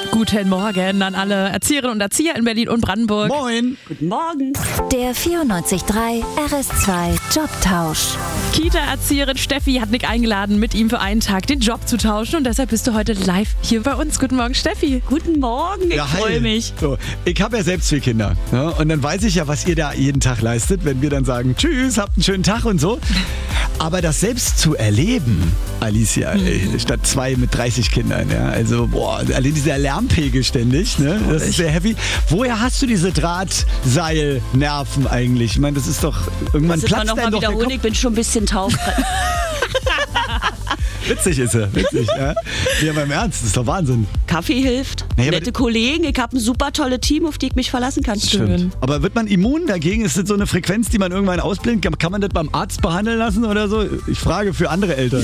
Guten Morgen an alle Erzieherinnen und Erzieher in Berlin und Brandenburg. Moin. Guten Morgen. Der 94.3 RS2 Jobtausch. Kita-Erzieherin Steffi hat Nick eingeladen, mit ihm für einen Tag den Job zu tauschen. Und deshalb bist du heute live hier bei uns. Guten Morgen, Steffi. Guten Morgen, ich Ja, hi. freue mich. So, ich habe ja selbst 4 Kinder. Ja, und dann weiß ich ja, was ihr da jeden Tag leistet, wenn wir dann sagen, tschüss, habt einen schönen Tag und so. Aber das selbst zu erleben, Alicia, statt 2 mit 30 Kindern, ja, also allein dieser Lärmpegel ständig, ne, das ist sehr heavy. Woher hast du diese Drahtseilnerven eigentlich? Ich meine, das ist doch, irgendwann Das platzt noch mal einem doch der wiederholen, Kopf. ich bin schon ein bisschen taub. Witzig ist er, witzig. Ja. Ja, aber im Ernst, das ist doch Wahnsinn. Kaffee hilft, Naja, aber nette Kollegen, ich habe ein super tolles Team, auf die ich mich verlassen kann. Schön. Aber wird man immun dagegen? Ist das so eine Frequenz, die man irgendwann ausblendet? Kann man das beim Arzt behandeln lassen oder so? Ich frage für andere Eltern.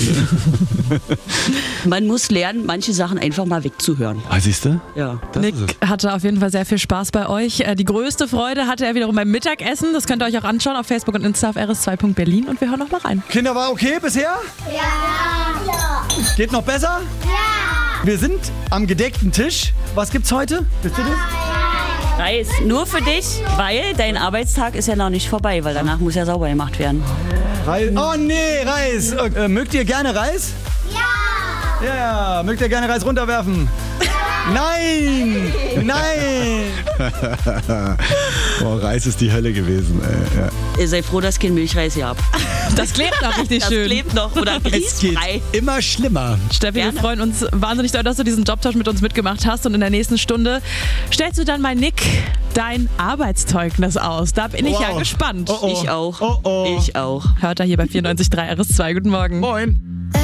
Man muss lernen, manche Sachen einfach mal wegzuhören. Ah, siehst du? Ja. Nick hatte auf jeden Fall sehr viel Spaß bei euch. Die größte Freude hatte er wiederum beim Mittagessen. Das könnt ihr euch auch anschauen auf Facebook und Insta auf rs2.berlin. Und wir hören noch mal rein. Kinder, war okay bisher? Ja. Geht noch besser? Ja. Wir sind am gedeckten Tisch. Was gibt's heute? Wisst ihr das? Reis, nur für dich, weil dein Arbeitstag ist ja noch nicht vorbei, weil danach muss ja sauber gemacht werden. Reis. Oh nee, Reis. Mögt ihr gerne Reis? Ja. Ja, mögt ihr gerne Reis runterwerfen? Nein! Nein! Boah, Reis ist die Hölle gewesen. Ja. Ihr seid froh, dass ich kein Milchreis hier habt. Das klebt noch richtig Das schön. klebt noch oder Es geht grießfrei. immer schlimmer. Steffi, wir Gerne. freuen uns wahnsinnig doll, dass du diesen Jobtausch mit uns mitgemacht hast. Und in der nächsten Stunde stellst du dann mal Nick dein Arbeitszeugnis aus. Da bin ich ja Wow. gespannt. Oh, oh. Ich auch. Oh, oh. Ich auch. Hört er hier bei 94.3 RS2. Guten Morgen. Moin.